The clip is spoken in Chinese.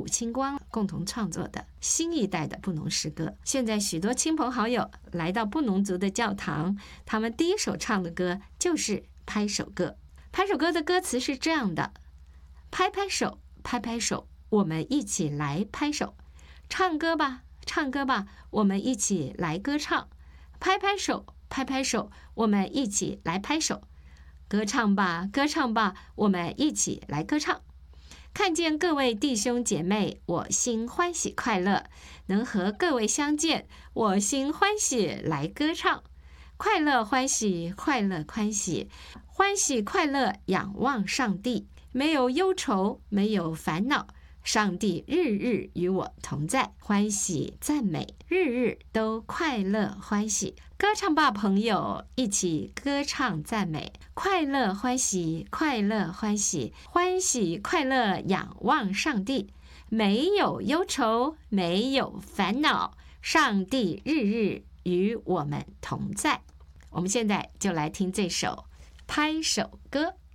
清光共同创作的新一代的布农诗歌。现在许多亲朋好友来到布农族的教堂，他们第一首唱的歌就是拍手歌。拍手歌的歌词是这样的：拍拍手，拍拍手，我们一起来拍手，唱歌吧，唱歌吧，我们一起来歌唱，拍拍手，拍拍手，我们一起来拍手，歌唱吧，歌唱吧，我们一起来歌唱。看见各位弟兄姐妹，我心欢喜快乐，能和各位相见，我心欢喜来歌唱，快乐欢喜，快乐欢喜，欢喜快乐仰望上帝，没有忧愁，没有烦恼，上帝日日与我同在，欢喜赞美，日日都快乐欢喜。歌唱吧，朋友，一起歌唱赞美，快乐欢喜，快乐欢喜，欢喜快乐仰望上帝，没有忧愁，没有烦恼，上帝日日与我们同在。我们现在就来听这首拍手歌。